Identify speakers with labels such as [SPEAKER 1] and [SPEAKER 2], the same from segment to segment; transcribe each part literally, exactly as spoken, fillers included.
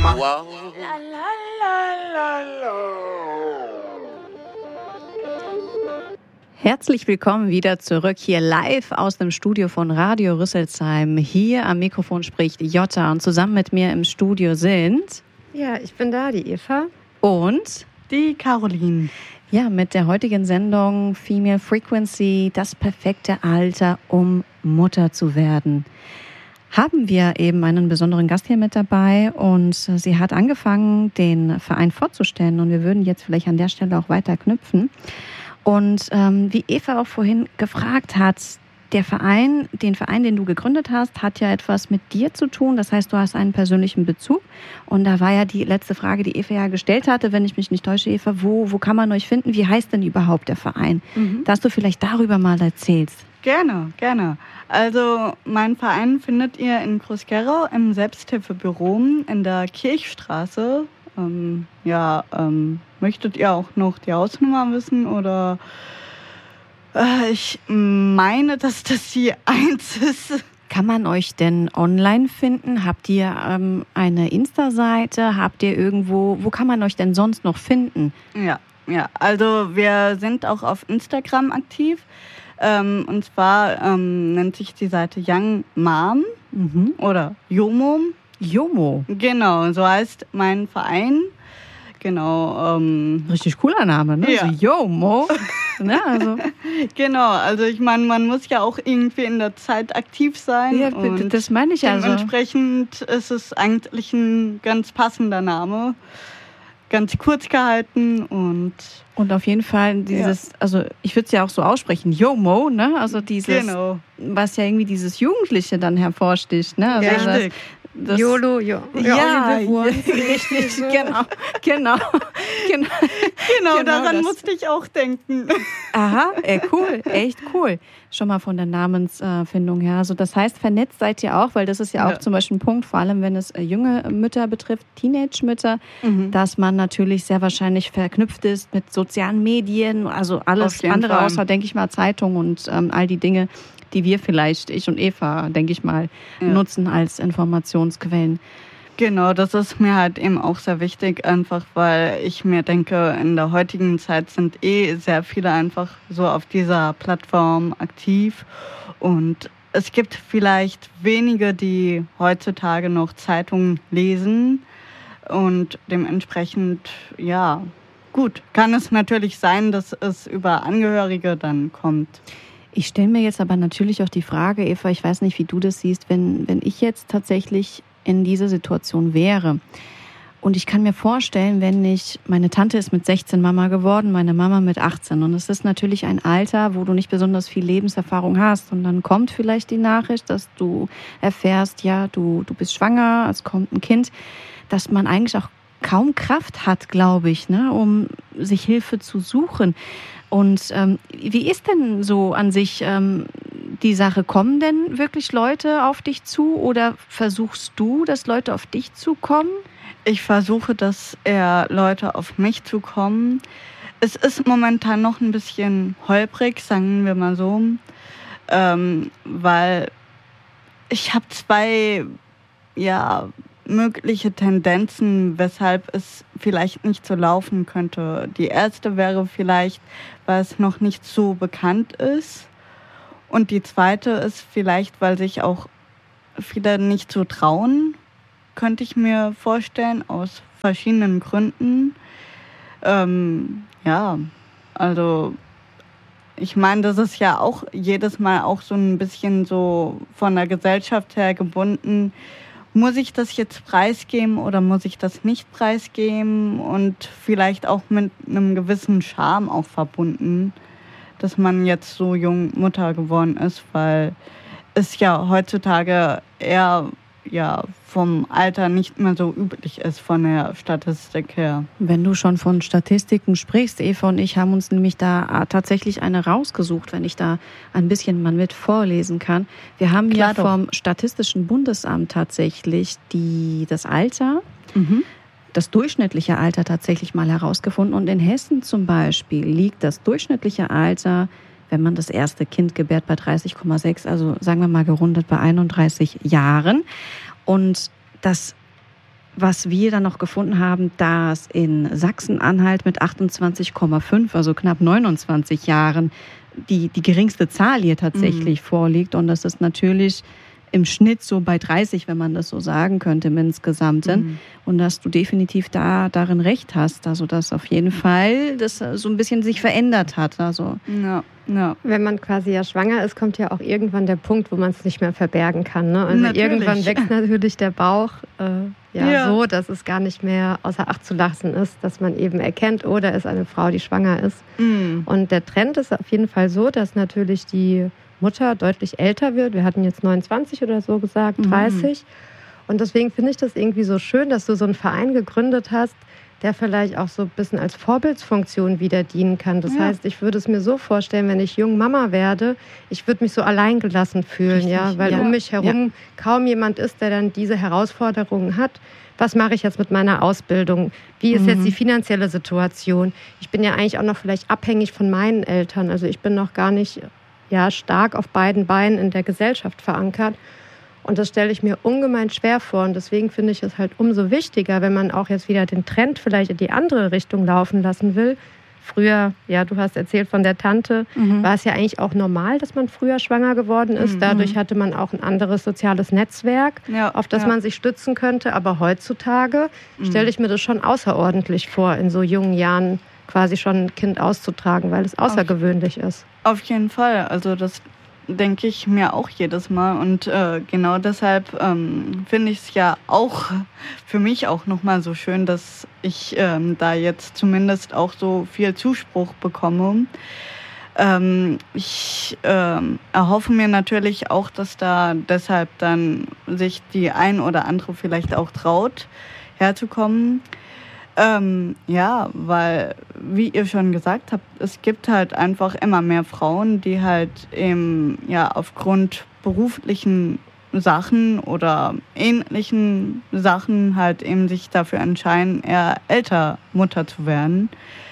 [SPEAKER 1] Wow. La, la, la, la, la.
[SPEAKER 2] Herzlich willkommen wieder zurück hier live aus dem Studio von Radio Rüsselsheim. Hier am Mikrofon spricht Jota und zusammen mit mir im Studio sind...
[SPEAKER 3] Ja, ich bin da, die Eva.
[SPEAKER 2] Und...
[SPEAKER 4] die Caroline.
[SPEAKER 2] Ja, mit der heutigen Sendung Female Frequency, das perfekte Alter, um Mutter zu werden. Haben wir eben einen besonderen Gast hier mit dabei und sie hat angefangen, den Verein vorzustellen und wir würden jetzt vielleicht an der Stelle auch weiter knüpfen. Und ähm, wie Eva auch vorhin gefragt hat, der Verein, den Verein, den du gegründet hast, hat ja etwas mit dir zu tun. Das heißt, du hast einen persönlichen Bezug. Und da war ja die letzte Frage, die Eva ja gestellt hatte, wenn ich mich nicht täusche, Eva, wo, wo kann man euch finden? Wie heißt denn überhaupt der Verein? Mhm. Dass du vielleicht darüber mal erzählst.
[SPEAKER 4] Gerne, gerne. Also mein Verein findet ihr in Groß-Gerau im Selbsthilfebüro in der Kirchstraße. Ähm, ja, ähm, möchtet ihr auch noch die Hausnummer wissen oder... Ich meine, dass das die eins ist.
[SPEAKER 2] Kann man euch denn online finden? Habt ihr ähm, eine Insta-Seite? Habt ihr irgendwo, wo kann man euch denn sonst noch finden?
[SPEAKER 4] Ja, ja. Also wir sind auch auf Instagram aktiv. Ähm, und zwar ähm, nennt sich die Seite Young Mom mhm. oder Yomo.
[SPEAKER 2] Yomo?
[SPEAKER 4] Genau, so heißt mein Verein. Genau. Ähm,
[SPEAKER 2] Richtig cooler Name, ne?
[SPEAKER 4] Ja.
[SPEAKER 2] So Yomo. Ne, also.
[SPEAKER 4] Genau, also ich meine, man muss ja auch irgendwie in der Zeit aktiv sein.
[SPEAKER 2] Ja, und das meine ich also.
[SPEAKER 4] Dementsprechend ist es eigentlich ein ganz passender Name. Ganz kurz gehalten und...
[SPEAKER 2] Und auf jeden Fall dieses, ja. also ich würde es ja auch so aussprechen, Yomo, ne? Also dieses,
[SPEAKER 4] genau.
[SPEAKER 2] Was ja irgendwie dieses Jugendliche dann hervorsticht, ne? Also
[SPEAKER 4] ja, richtig.
[SPEAKER 2] Das,
[SPEAKER 3] YOLO, jo.
[SPEAKER 2] Ja, ja richtig, so. genau, genau, genau,
[SPEAKER 4] genau, daran das. musste ich auch denken.
[SPEAKER 2] Aha, ey, cool, echt cool. Schon mal von der Namensfindung her. Also das heißt, vernetzt seid ihr auch, weil das ist ja auch ja. zum Beispiel ein Punkt, vor allem wenn es junge Mütter betrifft, Teenage-Mütter, mhm. dass man natürlich sehr wahrscheinlich verknüpft ist mit sozialen Medien, also alles andere Fall. Außer, denke ich mal, Zeitung und ähm, all die Dinge, die wir vielleicht, ich und Eva, denke ich mal, ja. nutzen als Informationsquellen.
[SPEAKER 4] Genau, das ist mir halt eben auch sehr wichtig, einfach weil ich mir denke, in der heutigen Zeit sind eh sehr viele einfach so auf dieser Plattform aktiv und es gibt vielleicht wenige, die heutzutage noch Zeitungen lesen und dementsprechend, ja, gut, kann es natürlich sein, dass es über Angehörige dann kommt.
[SPEAKER 2] Ich stelle mir jetzt aber natürlich auch die Frage, Eva, ich weiß nicht, wie du das siehst, wenn, wenn ich jetzt tatsächlich in dieser Situation wäre. Und ich kann mir vorstellen, wenn ich, meine Tante ist mit sechzehn Mama geworden, meine Mama mit achtzehn. Und es ist natürlich ein Alter, wo du nicht besonders viel Lebenserfahrung hast. Und dann kommt vielleicht die Nachricht, dass du erfährst, ja, du, du bist schwanger, es kommt ein Kind, dass man eigentlich auch kaum Kraft hat, glaube ich, ne, um sich Hilfe zu suchen. Und ähm, wie ist denn so an sich ähm, die Sache? Kommen denn wirklich Leute auf dich zu oder versuchst du, dass Leute auf dich zukommen?
[SPEAKER 4] Ich versuche, dass eher Leute auf mich zukommen. Es ist momentan noch ein bisschen holprig, sagen wir mal so, ähm, weil ich habe zwei, ja, mögliche Tendenzen, weshalb es vielleicht nicht so laufen könnte. Die erste wäre vielleicht, weil es noch nicht so bekannt ist. Und die zweite ist vielleicht, weil sich auch viele nicht so trauen, könnte ich mir vorstellen, aus verschiedenen Gründen. Ähm, ja, also ich meine, das ist ja auch jedes Mal auch so ein bisschen so von der Gesellschaft her gebunden. Muss ich das jetzt preisgeben oder muss ich das nicht preisgeben? Und vielleicht auch mit einem gewissen Charme auch verbunden, dass man jetzt so jung Mutter geworden ist, weil es ja heutzutage eher ja, vom Alter nicht mehr so üblich ist von der Statistik her.
[SPEAKER 2] Wenn du schon von Statistiken sprichst, Eva und ich haben uns nämlich da tatsächlich eine rausgesucht, wenn ich da ein bisschen mal mit vorlesen kann. Wir haben
[SPEAKER 4] Klar
[SPEAKER 2] ja
[SPEAKER 4] doch.
[SPEAKER 2] vom Statistischen Bundesamt tatsächlich die, das Alter, mhm. das durchschnittliche Alter tatsächlich mal herausgefunden. Und in Hessen zum Beispiel liegt das durchschnittliche Alter, wenn man das erste Kind gebärt, bei dreißig Komma sechs, also sagen wir mal gerundet bei einunddreißig Jahren. Und das was wir dann noch gefunden haben, dass in Sachsen-Anhalt mit achtundzwanzig Komma fünf, also knapp neunundzwanzig Jahren, die, die geringste Zahl hier tatsächlich mhm. vorliegt. Und das ist natürlich im Schnitt so bei dreißig, wenn man das so sagen könnte im Insgesamten. Mhm. Und dass du definitiv da darin recht hast. Also dass auf jeden Fall das so ein bisschen sich verändert hat. Also
[SPEAKER 3] ja, ja. Wenn man quasi ja schwanger ist, kommt ja auch irgendwann der Punkt, wo man es nicht mehr verbergen kann. Ne? Also natürlich. Irgendwann wächst natürlich der Bauch äh, ja, ja so, dass es gar nicht mehr außer Acht zu lassen ist, dass man eben erkennt, oh, da ist eine Frau, die schwanger ist. Mhm. Und der Trend ist auf jeden Fall so, dass natürlich die Mutter deutlich älter wird. Wir hatten jetzt neunundzwanzig oder so gesagt, dreißig. Mhm. Und deswegen finde ich das irgendwie so schön, dass du so einen Verein gegründet hast, der vielleicht auch so ein bisschen als Vorbildsfunktion wieder dienen kann. Das ja. heißt, ich würde es mir so vorstellen, wenn ich jung Mama werde, ich würde mich so alleingelassen fühlen, Richtig, ja, weil ja. um mich herum ja. kaum jemand ist, der dann diese Herausforderungen hat. Was mache ich jetzt mit meiner Ausbildung? Wie ist mhm. jetzt die finanzielle Situation? Ich bin ja eigentlich auch noch vielleicht abhängig von meinen Eltern. Also ich bin noch gar nicht ja, stark auf beiden Beinen in der Gesellschaft verankert. Und das stelle ich mir ungemein schwer vor. Und deswegen finde ich es halt umso wichtiger, wenn man auch jetzt wieder den Trend vielleicht in die andere Richtung laufen lassen will. Früher, ja, du hast erzählt von der Tante, mhm. war es ja eigentlich auch normal, dass man früher schwanger geworden ist. Mhm. Dadurch hatte man auch ein anderes soziales Netzwerk, ja, auf das ja. man sich stützen könnte. Aber heutzutage mhm. stelle ich mir das schon außerordentlich vor, in so jungen Jahren quasi schon ein Kind auszutragen, weil es außergewöhnlich
[SPEAKER 4] auf,
[SPEAKER 3] ist.
[SPEAKER 4] Auf jeden Fall. Also das denke ich mir auch jedes Mal. Und äh, genau deshalb ähm, finde ich es ja auch für mich auch nochmal so schön, dass ich ähm, da jetzt zumindest auch so viel Zuspruch bekomme. Ähm, ich ähm, erhoffe mir natürlich auch, dass da deshalb dann sich die ein oder andere vielleicht auch traut, herzukommen. Ähm, ja, weil, wie ihr schon gesagt habt, es gibt halt einfach immer mehr Frauen, die halt eben, ja, aufgrund beruflichen Sachen oder ähnlichen Sachen halt eben sich dafür entscheiden, eher älter Mutter zu werden.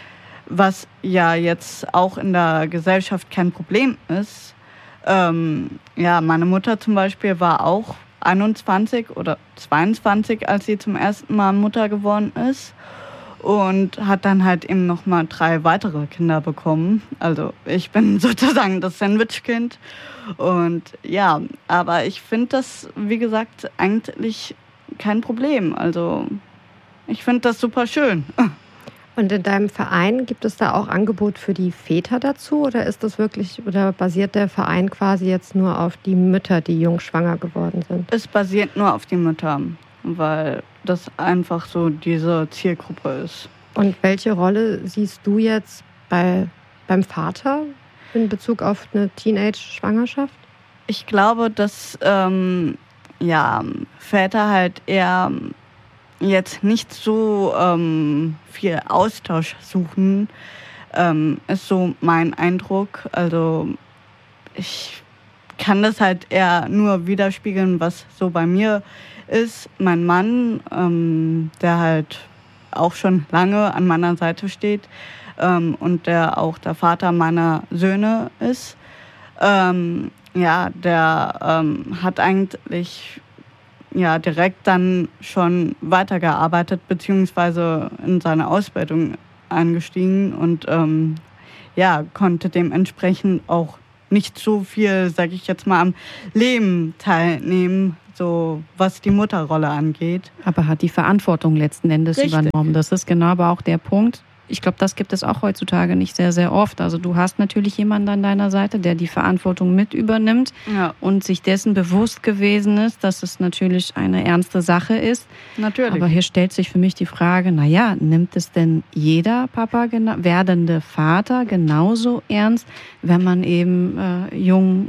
[SPEAKER 4] Was ja jetzt auch in der Gesellschaft kein Problem ist. Ähm, ja, meine Mutter zum Beispiel war auch einundzwanzig oder zweiundzwanzig, als sie zum ersten Mal Mutter geworden ist. Und hat dann halt eben nochmal drei weitere Kinder bekommen. Also ich bin sozusagen das Sandwich-Kind. Und ja, aber ich finde das, wie gesagt, eigentlich kein Problem. Also ich finde das super schön.
[SPEAKER 3] Und in deinem Verein gibt es da auch Angebot für die Väter dazu? Oder ist das wirklich, oder basiert der Verein quasi jetzt nur auf die Mütter, die jung schwanger geworden sind?
[SPEAKER 4] Es basiert nur auf die Mütter, weil das einfach so diese Zielgruppe ist.
[SPEAKER 3] Und welche Rolle siehst du jetzt bei, beim Vater in Bezug auf eine Teenage-Schwangerschaft?
[SPEAKER 4] Ich glaube, dass ähm, ja, Väter halt eher jetzt nicht so ähm, viel Austausch suchen, ähm, ist so mein Eindruck. Also ich kann das halt eher nur widerspiegeln, was so bei mir ist. Mein Mann, ähm, der halt auch schon lange an meiner Seite steht ähm, und der auch der Vater meiner Söhne ist, ähm, ja, der ähm, hat eigentlich ja, direkt dann schon weitergearbeitet beziehungsweise in seine Ausbildung eingestiegen und ähm, ja, konnte dementsprechend auch nicht so viel, sage ich jetzt mal, am Leben teilnehmen, so was die Mutterrolle angeht.
[SPEAKER 2] Aber hat die Verantwortung letzten Endes Richtig. übernommen. Das ist genau aber auch der Punkt. Ich glaube, das gibt es auch heutzutage nicht sehr, sehr oft. Also du hast natürlich jemanden an deiner Seite, der die Verantwortung mit übernimmt ja. und sich dessen bewusst gewesen ist, dass es natürlich eine ernste Sache ist.
[SPEAKER 4] Natürlich.
[SPEAKER 2] Aber hier stellt sich für mich die Frage, naja, nimmt es denn jeder Papa, werdende Vater genauso ernst, wenn man eben äh, jung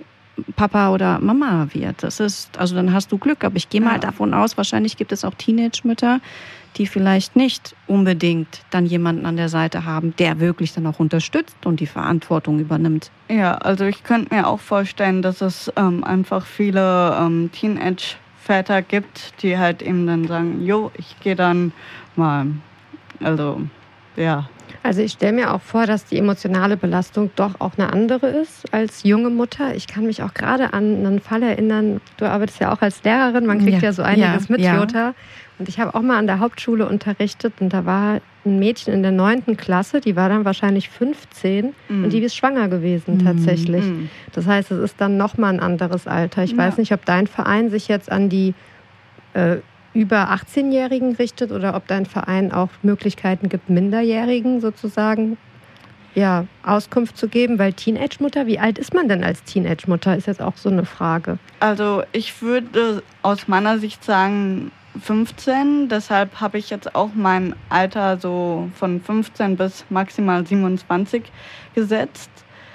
[SPEAKER 2] Papa oder Mama wird? Das ist, also dann hast du Glück. Aber ich gehe mal ja. davon aus, wahrscheinlich gibt es auch Teenage-Mütter, die vielleicht nicht unbedingt dann jemanden an der Seite haben, der wirklich dann auch unterstützt und die Verantwortung übernimmt.
[SPEAKER 4] Ja, also ich könnte mir auch vorstellen, dass es ähm, einfach viele ähm, Teenage-Väter gibt, die halt eben dann sagen, jo, ich gehe dann mal, also ja.
[SPEAKER 3] Also ich stelle mir auch vor, dass die emotionale Belastung doch auch eine andere ist als junge Mutter. Ich kann mich auch gerade an einen Fall erinnern, du arbeitest ja auch als Lehrerin, man kriegt ja, ja so einiges ja, mit, ja. Jutta. Und ich habe auch mal an der Hauptschule unterrichtet und da war ein Mädchen in der neunten Klasse, die war dann wahrscheinlich fünfzehn mm. und die ist schwanger gewesen mm. tatsächlich. Mm. Das heißt, es ist dann nochmal ein anderes Alter. Ich ja. weiß nicht, ob dein Verein sich jetzt an die äh, über achtzehnjährigen richtet oder ob dein Verein auch Möglichkeiten gibt, Minderjährigen sozusagen ja, Auskunft zu geben, weil Teenage-Mutter, wie alt ist man denn als Teenage-Mutter, ist jetzt auch so eine Frage.
[SPEAKER 4] Also ich würde aus meiner Sicht sagen fünfzehn, deshalb habe ich jetzt auch mein Alter so von fünfzehn bis maximal siebenundzwanzig gesetzt.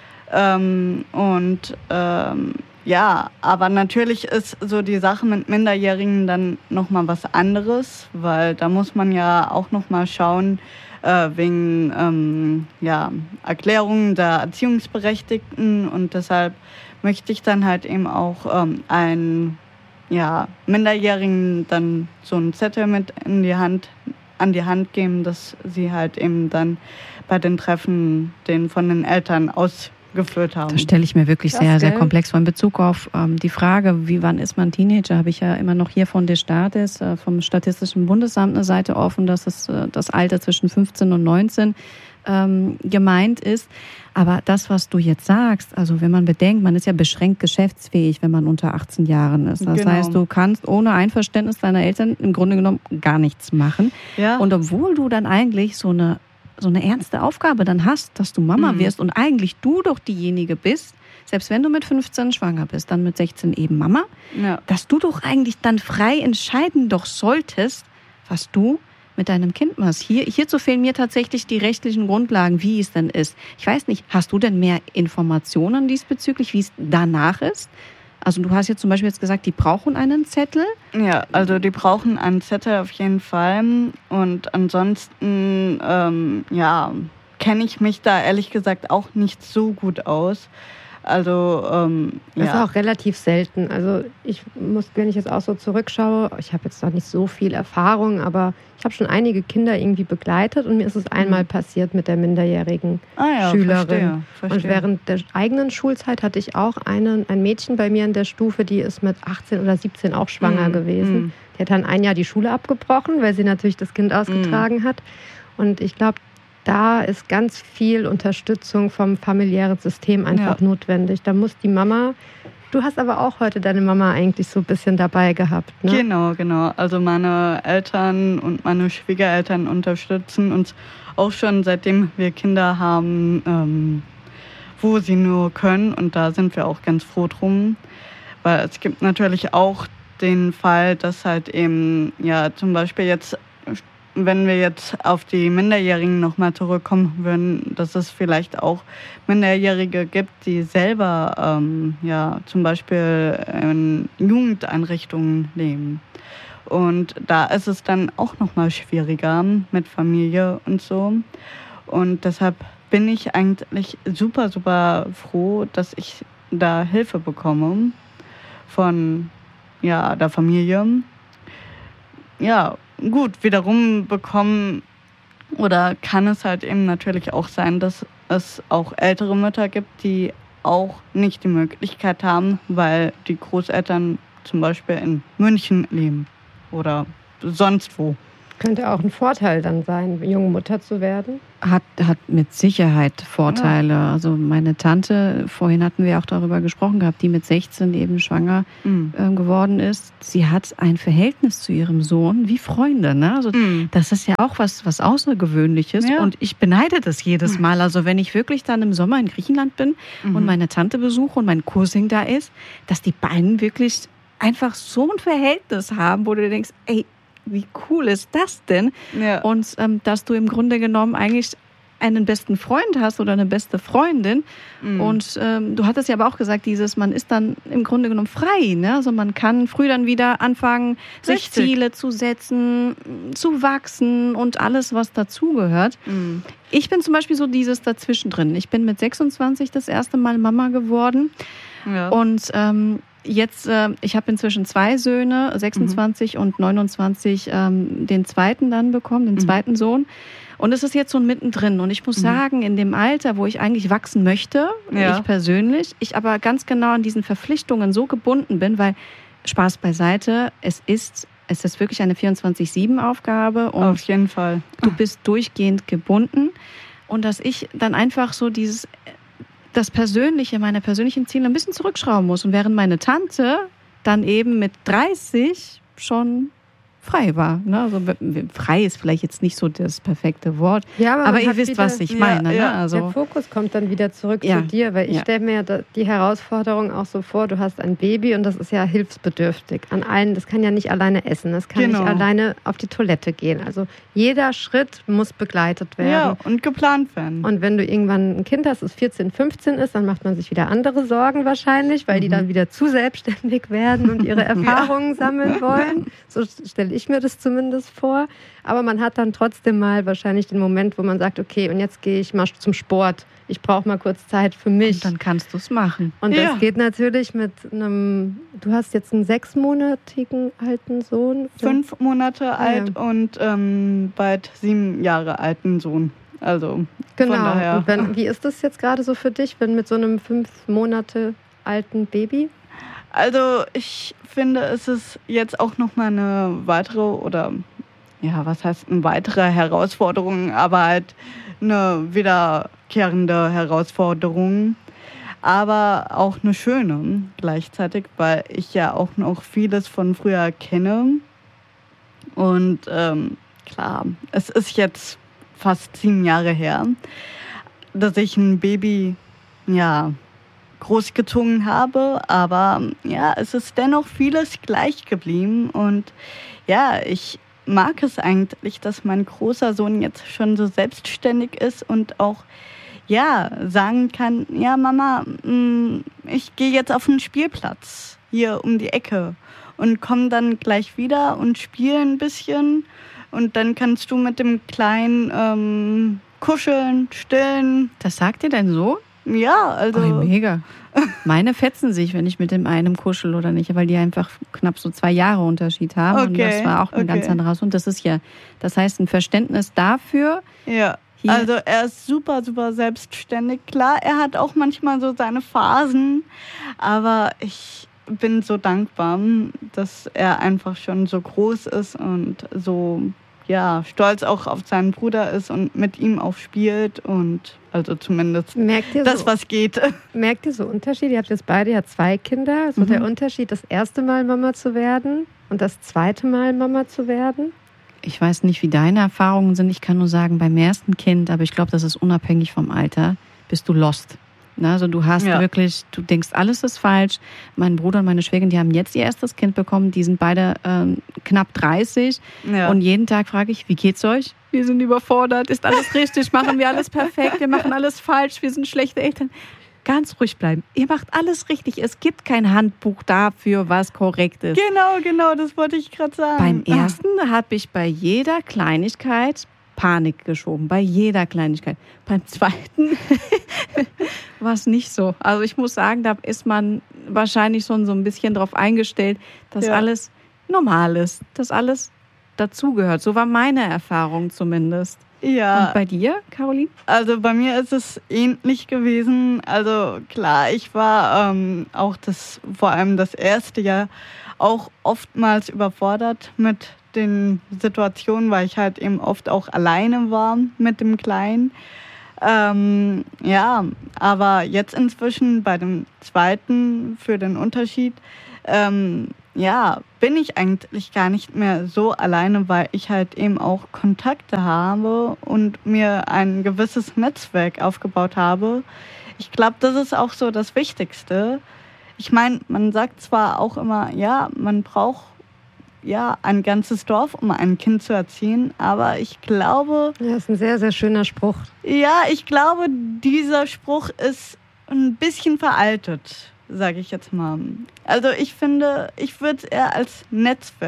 [SPEAKER 4] Ähm, und ähm, ja, aber natürlich ist so die Sache mit Minderjährigen dann nochmal was anderes, weil da muss man ja auch nochmal schauen, äh, wegen ähm, ja, Erklärungen der Erziehungsberechtigten und deshalb möchte ich dann halt eben auch ähm, einen ja, Minderjährigen dann so einen Zettel mit in die Hand, an die Hand geben, dass sie halt eben dann bei den Treffen den von den Eltern aus geführt haben.
[SPEAKER 2] Das stelle ich mir wirklich das sehr, sehr komplex vor. In Bezug auf ähm, die Frage, wie wann ist man Teenager, habe ich ja immer noch hier von des Staates, äh, vom Statistischen Bundesamt eine Seite offen, dass es äh, das Alter zwischen fünfzehn und neunzehn ähm, gemeint ist. Aber das, was du jetzt sagst, also wenn man bedenkt, man ist ja beschränkt geschäftsfähig, wenn man unter achtzehn Jahren ist. Das genau. heißt, du kannst ohne Einverständnis deiner Eltern im Grunde genommen gar nichts machen. Ja. Und obwohl du dann eigentlich so eine so eine ernste Aufgabe dann hast, dass du Mama mhm. wirst und eigentlich du doch diejenige bist, selbst wenn du mit fünfzehn schwanger bist, dann mit sechzehn eben Mama, ja. dass du doch eigentlich dann frei entscheiden doch solltest, was du mit deinem Kind machst. Hier, hierzu fehlen mir tatsächlich die rechtlichen Grundlagen, wie es denn ist. Ich weiß nicht, hast du denn mehr Informationen diesbezüglich, wie es danach ist? Also du hast jetzt zum Beispiel jetzt gesagt, die brauchen einen Zettel?
[SPEAKER 4] Ja, also die brauchen einen Zettel auf jeden Fall. Und ansonsten, ähm, ja, kenne ich mich da ehrlich gesagt auch nicht so gut aus. Also, ähm,
[SPEAKER 3] das
[SPEAKER 4] ja.
[SPEAKER 3] ist auch relativ selten. Also ich muss, wenn ich jetzt auch so zurückschaue, ich habe jetzt noch nicht so viel Erfahrung, aber ich habe schon einige Kinder irgendwie begleitet und mir ist es einmal passiert mit der minderjährigen
[SPEAKER 4] ah ja,
[SPEAKER 3] Schülerin.
[SPEAKER 4] Verstehe, verstehe.
[SPEAKER 3] Und während der eigenen Schulzeit hatte ich auch einen, ein Mädchen bei mir in der Stufe, die ist mit achtzehn oder siebzehn auch schwanger mm, gewesen. Mm. Die hat dann ein Jahr die Schule abgebrochen, weil sie natürlich das Kind ausgetragen mm. hat. Und ich glaube, da ist ganz viel Unterstützung vom familiären System einfach ja. notwendig. Da muss die Mama, du hast aber auch heute deine Mama eigentlich so ein bisschen dabei gehabt, ne?
[SPEAKER 4] Genau, genau. Also meine Eltern und meine Schwiegereltern unterstützen uns auch schon, seitdem wir Kinder haben, ähm, wo sie nur können. Und da sind wir auch ganz froh drum. Weil es gibt natürlich auch den Fall, dass halt eben, ja, zum Beispiel jetzt wenn wir jetzt auf die Minderjährigen nochmal zurückkommen würden, dass es vielleicht auch Minderjährige gibt, die selber ähm, ja, zum Beispiel in Jugendeinrichtungen leben. Und da ist es dann auch nochmal schwieriger mit Familie und so. Und deshalb bin ich eigentlich super, super froh, dass ich da Hilfe bekomme von ja, der Familie. Ja, gut, wiederum bekommen oder kann es halt eben natürlich auch sein, dass es auch ältere Mütter gibt, die auch nicht die Möglichkeit haben, weil die Großeltern zum Beispiel in München leben oder sonst wo.
[SPEAKER 3] Könnte auch ein Vorteil dann sein, junge Mutter zu werden?
[SPEAKER 2] Hat, hat mit Sicherheit Vorteile. Ja. Also meine Tante, vorhin hatten wir auch darüber gesprochen gehabt, die mit sechzehn eben schwanger mhm. äh, geworden ist. Sie hat ein Verhältnis zu ihrem Sohn wie Freunde. Ne? Also mhm. das ist ja auch was, was Außergewöhnliches. Ja. Und ich beneide das jedes Mal. Also wenn ich wirklich dann im Sommer in Griechenland bin mhm. und meine Tante besuche und mein Cousin da ist, dass die beiden wirklich einfach so ein Verhältnis haben, wo du denkst, ey, wie cool ist das denn? Ja. Und ähm, dass du im Grunde genommen eigentlich einen besten Freund hast oder eine beste Freundin. Mhm. Und ähm, du hattest ja aber auch gesagt, dieses, man ist dann im Grunde genommen frei. Ne? Also man kann früh dann wieder anfangen, sich Richtig. Ziele zu setzen, zu wachsen und alles, was dazugehört. Mhm. Ich bin zum Beispiel so dieses dazwischen drin. Ich bin mit sechsundzwanzig das erste Mal Mama geworden. Ja. Und ähm, jetzt, äh, ich habe inzwischen zwei Söhne, sechsundzwanzig mhm. und neunundzwanzig, ähm, den zweiten dann bekommen, den mhm. zweiten Sohn. Und es ist jetzt so mittendrin. Und ich muss mhm. sagen, in dem Alter, wo ich eigentlich wachsen möchte, ja. ich persönlich, ich aber ganz genau an diesen Verpflichtungen so gebunden bin, weil Spaß beiseite, es ist, es ist wirklich eine vierundzwanzig sieben Aufgabe. Und
[SPEAKER 4] auf jeden Fall.
[SPEAKER 2] Du bist durchgehend gebunden. Und dass ich dann einfach so dieses, das Persönliche, meine persönlichen Ziele ein bisschen zurückschrauben muss. Und während meine Tante dann eben mit dreißig schon frei war. Ne? Also frei ist vielleicht jetzt nicht so das perfekte Wort,
[SPEAKER 3] ja, aber,
[SPEAKER 2] aber ihr wisst,
[SPEAKER 3] wieder,
[SPEAKER 2] was ich meine.
[SPEAKER 3] Ja, ja.
[SPEAKER 2] Ne? Also,
[SPEAKER 3] der Fokus kommt dann wieder zurück
[SPEAKER 2] ja,
[SPEAKER 3] zu dir, weil ich ja. stelle mir die Herausforderung auch so vor, du hast ein Baby und das ist ja hilfsbedürftig. An allen, das kann ja nicht alleine essen, das kann genau. nicht alleine auf die Toilette gehen. Also jeder Schritt muss begleitet werden.
[SPEAKER 4] Ja, und geplant werden.
[SPEAKER 3] Und wenn du irgendwann ein Kind hast, das vierzehn, fünfzehn ist, dann macht man sich wieder andere Sorgen wahrscheinlich, weil mhm. die dann wieder zu selbstständig werden und ihre Erfahrungen ja. sammeln wollen. So stelle ich mir das zumindest vor, aber man hat dann trotzdem mal wahrscheinlich den Moment, wo man sagt, okay, und jetzt gehe ich mal zum Sport. Ich brauche mal kurz Zeit für mich.
[SPEAKER 2] Und dann kannst du es machen.
[SPEAKER 3] Und
[SPEAKER 2] ja.
[SPEAKER 3] das geht natürlich mit einem, du hast jetzt einen sechsmonatigen alten Sohn.
[SPEAKER 4] Fünf Monate ja. alt und ähm, bald sieben Jahre alten Sohn. Also
[SPEAKER 3] genau.
[SPEAKER 4] von daher.
[SPEAKER 3] Und wenn, wie ist das jetzt gerade so für dich, wenn mit so einem fünf Monate alten Baby?
[SPEAKER 4] Also ich finde, es ist jetzt auch nochmal eine weitere oder ja, was heißt eine weitere Herausforderung, aber halt eine wiederkehrende Herausforderung, aber auch eine schöne gleichzeitig, weil ich ja auch noch vieles von früher kenne und ähm, klar, es ist jetzt fast sieben Jahre her, dass ich ein Baby, ja, großgezogen habe, aber ja, es ist dennoch vieles gleich geblieben und ja, ich mag es eigentlich, dass mein großer Sohn jetzt schon so selbstständig ist und auch ja, sagen kann, ja Mama, ich gehe jetzt auf den Spielplatz hier um die Ecke und komme dann gleich wieder und spiele ein bisschen und dann kannst du mit dem Kleinen ähm, kuscheln, stillen.
[SPEAKER 2] Das sagt ihr denn so?
[SPEAKER 4] Ja, also...
[SPEAKER 2] Oh, mega. Meine fetzen sich, wenn ich mit dem einen kuschel oder nicht, weil die einfach knapp so zwei Jahre Unterschied haben. Okay, und das war auch ein okay. ganz anderer. Und das ist ja, das heißt, ein Verständnis dafür.
[SPEAKER 4] Ja, hier. Also er ist super, super selbstständig. Klar, er hat auch manchmal so seine Phasen, aber ich bin so dankbar, dass er einfach schon so groß ist und so... ja, stolz auch auf seinen Bruder ist und mit ihm auch spielt und also zumindest das, so, was geht.
[SPEAKER 3] Merkt ihr so Unterschiede? Ihr habt jetzt beide ja zwei Kinder. So mhm. der Unterschied, das erste Mal Mama zu werden und das zweite Mal Mama zu werden?
[SPEAKER 2] Ich weiß nicht, wie deine Erfahrungen sind. Ich kann nur sagen, beim ersten Kind, aber ich glaube, das ist unabhängig vom Alter, bist du lost. Also du hast ja. wirklich, du denkst, alles ist falsch. Mein Bruder und meine Schwägerin, die haben jetzt ihr erstes Kind bekommen. Die sind beide ähm, knapp dreißig. Ja. Und jeden Tag frage ich, wie geht's euch? Wir sind überfordert. Ist alles richtig? Machen wir alles perfekt? Wir machen alles falsch. Wir sind schlechte Eltern. Ganz ruhig bleiben. Ihr macht alles richtig. Es gibt kein Handbuch dafür, was korrekt ist.
[SPEAKER 4] Genau, genau. Das wollte ich gerade sagen.
[SPEAKER 2] Beim ersten habe ich bei jeder Kleinigkeit Panik geschoben, bei jeder Kleinigkeit. Beim zweiten war es nicht so. Also ich muss sagen, da ist man wahrscheinlich schon so ein bisschen drauf eingestellt, dass ja. alles normal ist, dass alles dazugehört. So war meine Erfahrung zumindest.
[SPEAKER 4] Ja.
[SPEAKER 2] Und bei dir, Caroline?
[SPEAKER 4] Also bei mir ist es ähnlich gewesen. Also klar, ich war ähm, auch das, vor allem das erste Jahr auch oftmals überfordert mit den Situationen, weil ich halt eben oft auch alleine war mit dem Kleinen. Ähm, ja, aber jetzt inzwischen bei dem zweiten für den Unterschied, ähm, ja, bin ich eigentlich gar nicht mehr so alleine, weil ich halt eben auch Kontakte habe und mir ein gewisses Netzwerk aufgebaut habe. Ich glaube, das ist auch so das Wichtigste. Ich meine, man sagt zwar auch immer, ja, man braucht ja, ein ganzes Dorf, um ein Kind zu erziehen. Aber ich glaube...
[SPEAKER 3] Ja, das ist ein sehr, sehr schöner Spruch.
[SPEAKER 4] Ja, ich glaube, dieser Spruch ist ein bisschen veraltet, sage ich jetzt mal. Also ich finde, ich würde es eher als Netzwerk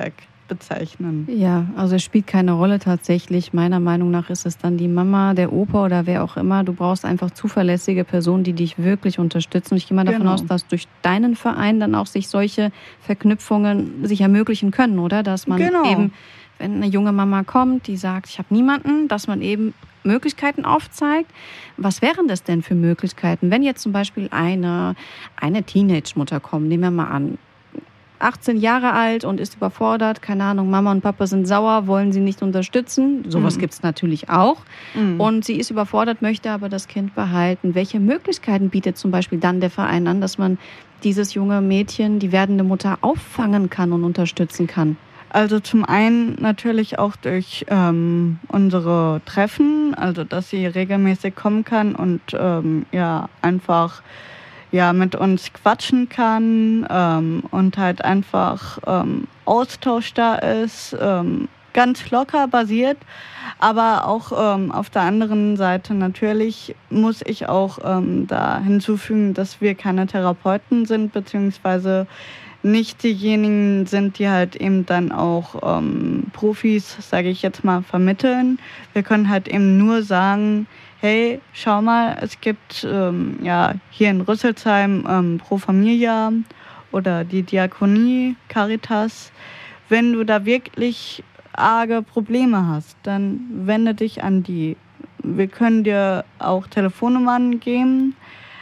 [SPEAKER 4] bezeichnen.
[SPEAKER 2] Ja, also es spielt keine Rolle tatsächlich. Meiner Meinung nach ist es dann die Mama, der Opa oder wer auch immer. Du brauchst einfach zuverlässige Personen, die dich wirklich unterstützen. Und ich gehe mal davon
[SPEAKER 4] Genau.
[SPEAKER 2] aus, dass durch deinen Verein dann auch sich solche Verknüpfungen sich ermöglichen können, oder? Dass man
[SPEAKER 4] Genau.
[SPEAKER 2] eben, wenn eine junge Mama kommt, die sagt, ich habe niemanden, dass man eben Möglichkeiten aufzeigt. Was wären das denn für Möglichkeiten? Wenn jetzt zum Beispiel eine, eine Teenage-Mutter kommt, nehmen wir mal an, achtzehn Jahre alt und ist überfordert, keine Ahnung, Mama und Papa sind sauer, wollen sie nicht unterstützen. Sowas mhm. gibt es natürlich auch. Mhm. Und sie ist überfordert, möchte aber das Kind behalten. Welche Möglichkeiten bietet zum Beispiel dann der Verein an, dass man dieses junge Mädchen, die werdende Mutter, auffangen kann und unterstützen kann?
[SPEAKER 4] Also zum einen natürlich auch durch ähm, unsere Treffen, also dass sie regelmäßig kommen kann und ähm, ja einfach ja mit uns quatschen kann ähm, und halt einfach ähm, Austausch da ist, ähm, ganz locker basiert. Aber auch ähm, auf der anderen Seite natürlich muss ich auch ähm, da hinzufügen, dass wir keine Therapeuten sind, beziehungsweise nicht diejenigen sind, die halt eben dann auch ähm, Profis, sage ich jetzt mal, vermitteln. Wir können halt eben nur sagen, hey, schau mal, es gibt ähm, ja hier in Rüsselsheim ähm, Pro Familia oder die Diakonie, Caritas. Wenn du da wirklich arge Probleme hast, dann wende dich an die. Wir können dir auch Telefonnummern geben,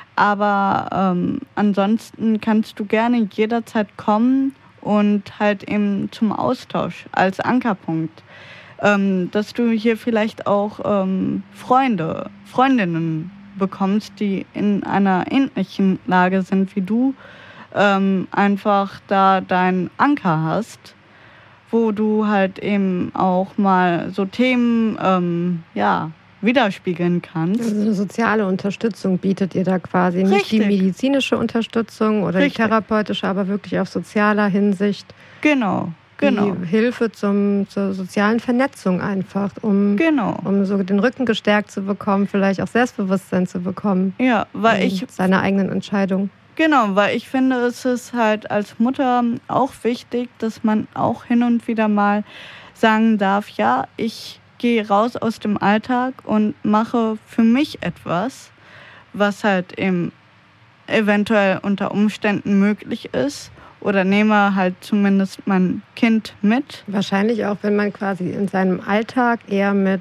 [SPEAKER 4] aber ähm, ansonsten kannst du gerne jederzeit kommen und halt eben zum Austausch als Ankerpunkt. Ähm, dass du hier vielleicht auch ähm, Freunde, Freundinnen bekommst, die in einer ähnlichen Lage sind wie du, ähm, einfach da deinen Anker hast, wo du halt eben auch mal so Themen, ähm, ja, widerspiegeln kannst.
[SPEAKER 3] Also eine soziale Unterstützung bietet ihr da quasi. Nicht
[SPEAKER 4] Richtig.
[SPEAKER 3] Die medizinische Unterstützung oder
[SPEAKER 4] Richtig.
[SPEAKER 3] die therapeutische, aber wirklich auf sozialer Hinsicht.
[SPEAKER 4] Genau, genau.
[SPEAKER 3] Die Hilfe zum, zur sozialen Vernetzung einfach, um,
[SPEAKER 4] Genau.
[SPEAKER 3] um so den Rücken gestärkt zu bekommen, vielleicht auch Selbstbewusstsein zu bekommen.
[SPEAKER 4] Ja, weil
[SPEAKER 3] in
[SPEAKER 4] ich
[SPEAKER 3] seiner eigenen Entscheidung.
[SPEAKER 4] Genau, weil ich finde, es ist halt als Mutter auch wichtig, dass man auch hin und wieder mal sagen darf, ja, ich gehe raus aus dem Alltag und mache für mich etwas, was halt eben eventuell unter Umständen möglich ist, oder nehme halt zumindest mein Kind mit.
[SPEAKER 3] Wahrscheinlich auch, wenn man quasi in seinem Alltag eher mit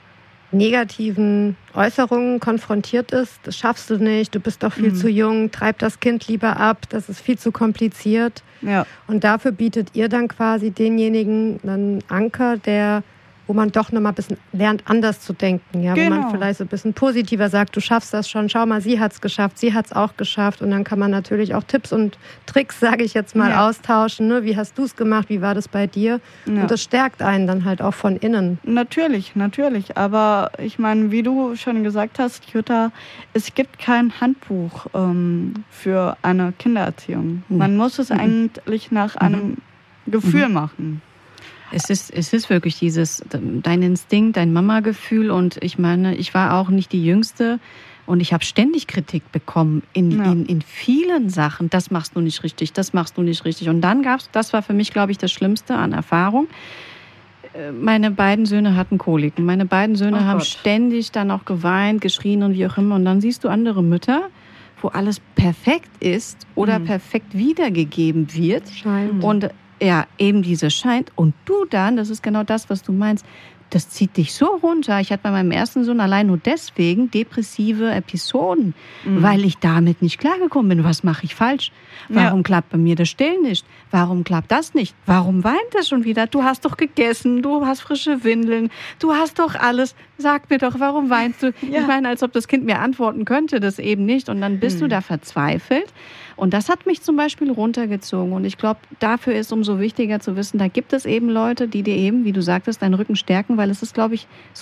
[SPEAKER 3] negativen Äußerungen konfrontiert ist. Das schaffst du nicht, du bist doch viel mhm. zu jung, treib das Kind lieber ab, das ist viel zu kompliziert.
[SPEAKER 4] Ja.
[SPEAKER 3] Und dafür bietet ihr dann quasi denjenigen einen Anker, der wo man doch noch mal ein bisschen lernt, anders zu denken. Ja?
[SPEAKER 4] Genau.
[SPEAKER 3] Wo man vielleicht so ein bisschen positiver sagt, du schaffst das schon, schau mal, sie hat es geschafft, sie hat es auch geschafft. Und dann kann man natürlich auch Tipps und Tricks, sage ich jetzt mal, ja. austauschen. Ne? Wie hast du es gemacht, wie war das bei dir? Ja. Und das stärkt einen dann halt auch von innen.
[SPEAKER 4] Natürlich, natürlich. Aber ich meine, wie du schon gesagt hast, Jutta, es gibt kein Handbuch ähm, für eine Kindererziehung. Mhm. Man muss es mhm. eigentlich nach einem mhm. Gefühl mhm. machen.
[SPEAKER 2] Es ist, es ist wirklich dieses, dein Instinkt, dein Mama-Gefühl. Und ich meine, ich war auch nicht die Jüngste und ich habe ständig Kritik bekommen in, ja. in, in vielen Sachen. Das machst du nicht richtig, das machst du nicht richtig. Und dann gab's, das war für mich, glaube ich, das Schlimmste an Erfahrung. Meine beiden Söhne hatten Koliken. Meine beiden Söhne oh haben Gott. ständig dann auch geweint, geschrien und wie auch immer. Und dann siehst du andere Mütter, wo alles perfekt ist oder mhm. perfekt wiedergegeben wird.
[SPEAKER 3] Scheint.
[SPEAKER 2] Und ja, eben diese scheint. Und du dann, das ist genau das, was du meinst, das zieht dich so runter. Ich hatte bei meinem ersten Sohn allein nur deswegen depressive Episoden, mhm. weil ich damit nicht klargekommen bin. Was mache ich falsch? Warum ja. klappt bei mir das Stillen nicht? Warum klappt das nicht? Warum weint das schon wieder? Du hast doch gegessen, du hast frische Windeln, du hast doch alles. Sag mir doch, warum weinst du? Ja. Ich meine, als ob das Kind mir antworten könnte, das eben nicht. Und dann bist mhm. du da verzweifelt. Und das hat mich zum Beispiel runtergezogen. Und ich glaube, dafür ist umso wichtiger zu wissen, da gibt es eben Leute, die dir eben, wie du sagtest, deinen Rücken stärken, weil es ist, glaube ich,